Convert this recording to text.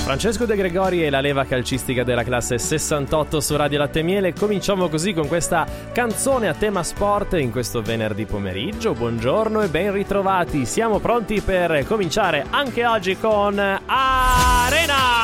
Francesco De Gregori e la leva calcistica della classe 68 su Radio Latte e Miele. Cominciamo così con questa canzone a tema sport in questo venerdì pomeriggio. Buongiorno e ben ritrovati. Siamo pronti per cominciare anche oggi con Arena!